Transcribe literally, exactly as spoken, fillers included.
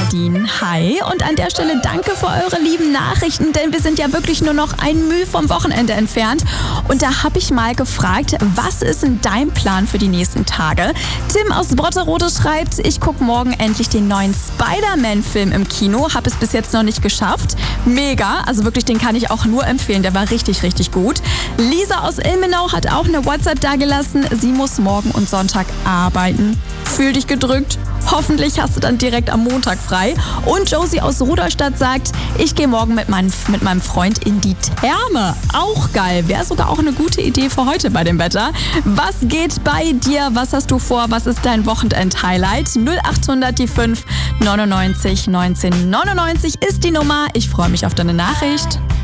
Nadine. Hi und an der Stelle danke für eure lieben Nachrichten, denn wir sind ja wirklich nur noch ein Mühe vom Wochenende entfernt. Und da habe ich mal gefragt, was ist denn dein Plan für die nächsten Tage? Tim aus Brotterode schreibt, ich gucke morgen endlich den neuen Spider-Man-Film im Kino. Habe es bis jetzt noch nicht geschafft. Mega, also wirklich, den kann ich auch nur empfehlen. Der war richtig, richtig gut. Lisa aus Ilmenau hat auch eine WhatsApp dagelassen. Sie muss morgen und Sonntag arbeiten. Fühl dich gedrückt. Hoffentlich hast du dann direkt am Montag frei. Und Josie aus Rudolstadt sagt, ich gehe morgen mit, mein, mit meinem Freund in die Therme. Auch geil. Wäre sogar auch eine gute Idee für heute bei dem Wetter. Was geht bei dir? Was hast du vor? Was ist dein Wochenend-Highlight? null acht hundert die fünf neunundneunzig neunzehn neunundneunzig ist die Nummer. Ich freue mich auf deine Nachricht.